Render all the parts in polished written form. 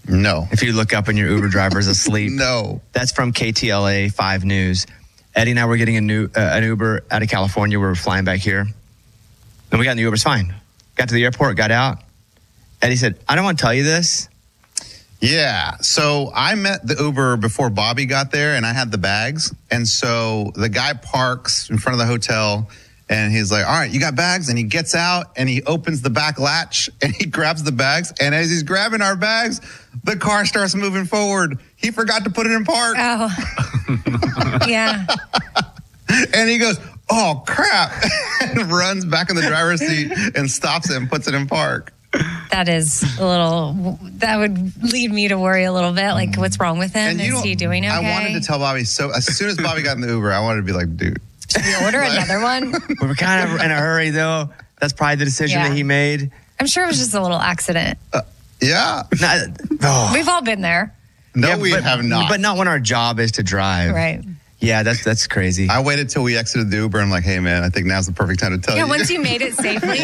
No. If you look up and your Uber driver's asleep. No. That's from KTLA 5 News. Eddie and I were getting an Uber out of California. We were flying back here. And we got in the Uber's fine. Got to the airport, got out. Eddie said, I don't want to tell you this. Yeah. So I met the Uber before Bobby got there, and I had the bags. And so the guy parks in front of the hotel, and he's like, all right, you got bags? And he gets out, and he opens the back latch, and he grabs the bags. And as he's grabbing our bags, the car starts moving forward. He forgot to put it in park. Oh. Yeah. And he goes, oh, crap, and runs back in the driver's seat and stops it and puts it in park. That would lead me to worry a little bit. Like, what's wrong with him? Is he doing okay? I wanted to tell Bobby. So as soon as Bobby got in the Uber, I wanted to be like, dude. Should we order another one? We were kind of in a hurry, though. That's probably the decision that he made. I'm sure it was just a little accident. Yeah. We've all been there. No, we have not. But not when our job is to drive. Right. Yeah, that's crazy. I waited till we exited the Uber. I'm like, hey, man, I think now's the perfect time to tell you. Yeah, once you made it safely.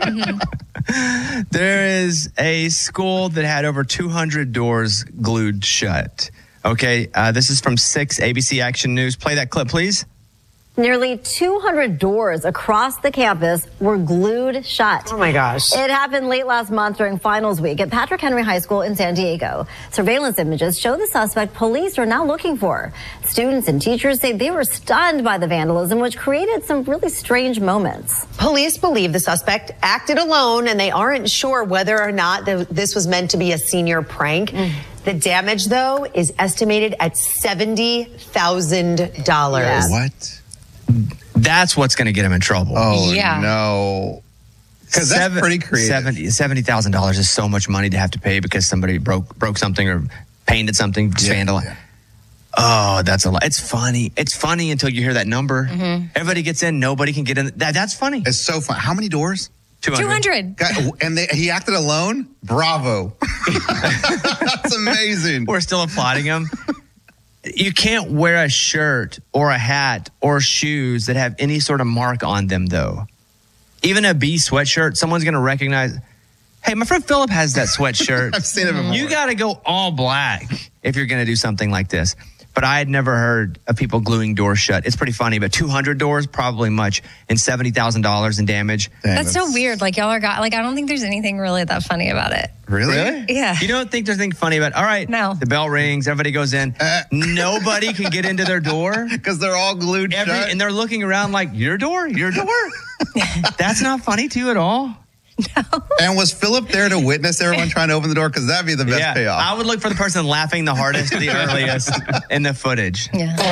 There is a school that had over 200 doors glued shut. Okay, this is from 6 ABC Action News. Play that clip, please. Nearly 200 doors across the campus were glued shut. Oh, my gosh. It happened late last month during finals week at Patrick Henry High School in San Diego. Surveillance images show the suspect police are now looking for. Students and teachers say they were stunned by the vandalism, which created some really strange moments. Police believe the suspect acted alone, and they aren't sure whether or not this was meant to be a senior prank. The damage, though, is estimated at $70,000. Yeah. What? That's what's going to get him in trouble. Oh, Yeah. no. Because that's pretty creative. $70,000 is so much money to have to pay because somebody broke something or painted something, vandalized. Yeah. Oh, that's a lot. It's funny. It's funny until you hear that number. Everybody gets in. Nobody can get in. That's funny. It's so fun. How many doors? 200. And he acted alone? Bravo. That's amazing. We're still applauding him. You can't wear a shirt or a hat or shoes that have any sort of mark on them, though. Even a B sweatshirt, someone's going to recognize, hey, my friend Philip has that sweatshirt. I've seen it before. You got to go all black if you're going to do something like this. But I had never heard of people gluing doors shut. It's pretty funny, but 200 doors, probably much, and $70,000 in damage. That's so weird. Like, y'all are I don't think there's anything really that funny about it. Really? Yeah. You don't think there's anything funny about it? All right. No. The bell rings. Everybody goes in. Nobody can get into their door. Because they're all glued shut. And they're looking around like, your door? That's not funny to you at all? No. And was Philip there to witness everyone trying to open the door? Because that'd be the best payoff. I would look for the person laughing the hardest, the earliest in the footage. Yeah.